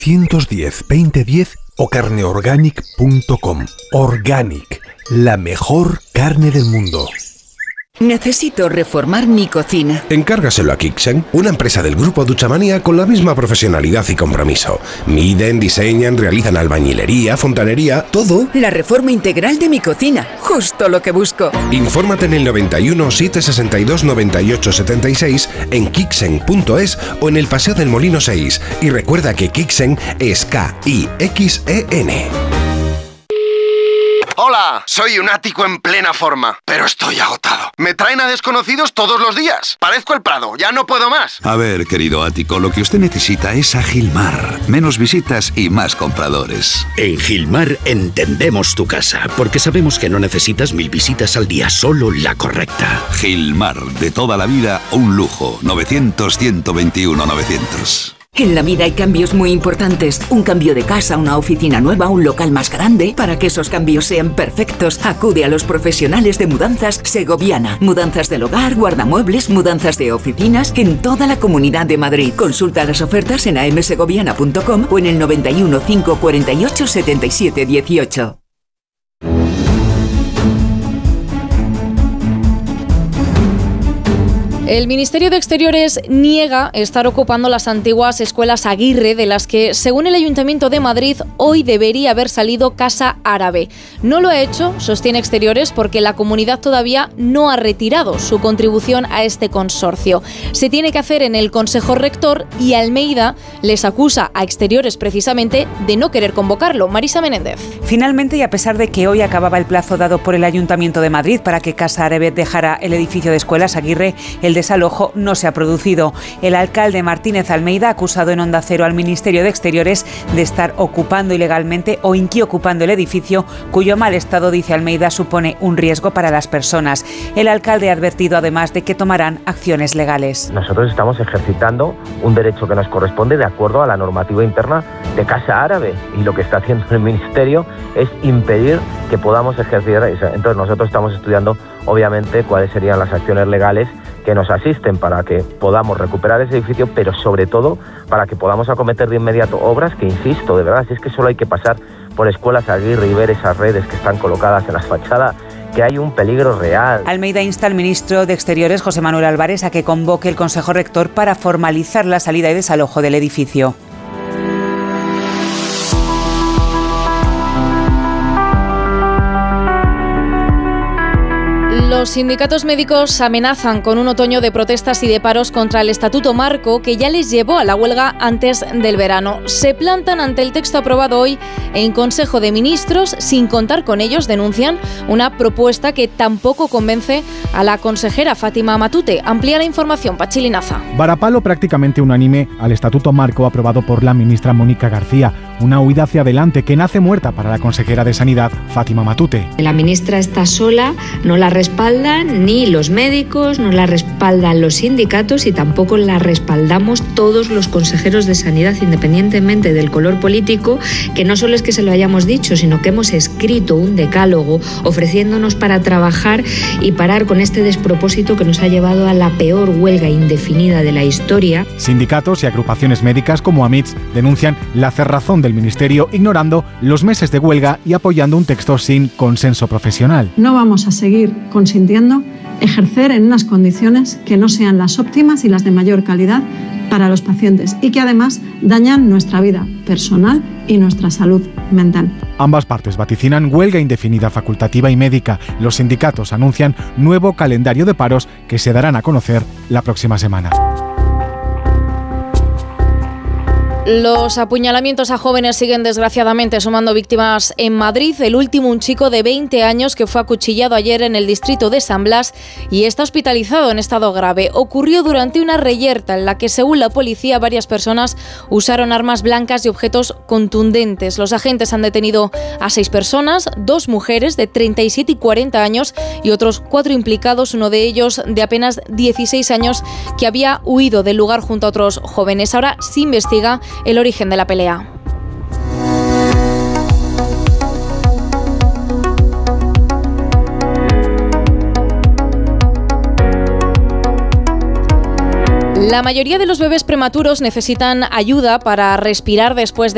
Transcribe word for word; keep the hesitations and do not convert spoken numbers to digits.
ciento diez, veinte diez o carneorganic punto com. Organic, la mejor carne del mundo. Necesito reformar mi cocina. Encárgaselo a Kixen, una empresa del grupo Duchamanía con la misma profesionalidad y compromiso. Miden, diseñan, realizan albañilería, fontanería, todo. La reforma integral de mi cocina, justo lo que busco. Infórmate en el noventa y uno, setecientos sesenta y dos, noventa y ocho setenta y seis, en kixen punto es o en el Paseo del Molino seis. Y recuerda que Kixen es K I X E N. Hola, soy un ático en plena forma, pero estoy agotado. Me traen a desconocidos todos los días. Parezco el Prado, ya no puedo más. A ver, querido ático, lo que usted necesita es a Gilmar. Menos visitas y más compradores. En Gilmar entendemos tu casa, porque sabemos que no necesitas mil visitas al día, solo la correcta. Gilmar, de toda la vida, un lujo. novecientos, ciento veintiuno, novecientos. En la vida hay cambios muy importantes. Un cambio de casa, una oficina nueva, un local más grande. Para que esos cambios sean perfectos, acude a los profesionales de Mudanzas Segoviana. Mudanzas del hogar, guardamuebles, mudanzas de oficinas en toda la Comunidad de Madrid. Consulta las ofertas en a m segoviana punto com o en el noventa y uno, cinco cuarenta y ocho, setenta y siete dieciocho. El Ministerio de Exteriores niega estar ocupando las antiguas escuelas Aguirre, de las que, según el Ayuntamiento de Madrid, hoy debería haber salido Casa Árabe. No lo ha hecho, sostiene Exteriores, porque la comunidad todavía no ha retirado su contribución a este consorcio. Se tiene que hacer en el Consejo Rector y Almeida les acusa a Exteriores precisamente de no querer convocarlo. Marisa Menéndez. Finalmente, y a pesar de que hoy acababa el plazo dado por el Ayuntamiento de Madrid para que Casa Árabe dejara el edificio de escuelas Aguirre, el desalojo no se ha producido. El alcalde Martínez Almeida ha acusado en Onda Cero al Ministerio de Exteriores de estar ocupando ilegalmente o inquiocupando el edificio, cuyo mal estado, dice Almeida, supone un riesgo para las personas. El alcalde ha advertido además de que tomarán acciones legales. Nosotros estamos ejercitando un derecho que nos corresponde de acuerdo a la normativa interna de Casa Árabe, y lo que está haciendo el Ministerio es impedir que podamos ejercer eso. Entonces nosotros estamos estudiando obviamente cuáles serían las acciones legales que nos asisten para que podamos recuperar ese edificio, pero sobre todo para que podamos acometer de inmediato obras que, insisto, de verdad, si es que solo hay que pasar por escuelas Aguirre y ver esas redes que están colocadas en las fachadas, que hay un peligro real. Almeida insta al ministro de Exteriores, José Manuel Álvarez, a que convoque el Consejo Rector para formalizar la salida y desalojo del edificio. Los sindicatos médicos amenazan con un otoño de protestas y de paros contra el Estatuto Marco, que ya les llevó a la huelga antes del verano. Se plantan ante el texto aprobado hoy en Consejo de Ministros sin contar con ellos, denuncian, una propuesta que tampoco convence a la consejera Fátima Matute. Amplía la información, Pachi Linaza. Varapalo prácticamente unánime al Estatuto Marco aprobado por la ministra Mónica García. Una huida hacia adelante que nace muerta para la consejera de Sanidad, Fátima Matute. La ministra está sola, no la respaldan ni los médicos, no la respaldan los sindicatos y tampoco la respaldamos todos los consejeros de Sanidad, independientemente del color político, que no solo es que se lo hayamos dicho, sino que hemos escrito un decálogo ofreciéndonos para trabajar y parar con este despropósito que nos ha llevado a la peor huelga indefinida de la historia. Sindicatos y agrupaciones médicas como AMITS denuncian la cerrazón del Ministerio, ignorando los meses de huelga y apoyando un texto sin consenso profesional. No vamos a seguir consintiendo ejercer en unas condiciones que no sean las óptimas y las de mayor calidad para los pacientes y que además dañan nuestra vida personal y nuestra salud mental. Ambas partes vaticinan huelga indefinida facultativa y médica. Los sindicatos anuncian nuevo calendario de paros que se darán a conocer la próxima semana. Los apuñalamientos a jóvenes siguen desgraciadamente sumando víctimas en Madrid. El último, un chico de veinte años que fue acuchillado ayer en el distrito de San Blas y está hospitalizado en estado grave. Ocurrió durante una reyerta en la que, según la policía, varias personas usaron armas blancas y objetos contundentes. Los agentes han detenido a seis personas, dos mujeres de treinta y siete y cuarenta años y otros cuatro implicados, uno de ellos de apenas dieciséis años que había huido del lugar junto a otros jóvenes. Ahora se investiga el origen de la pelea. La mayoría de los bebés prematuros necesitan ayuda para respirar después de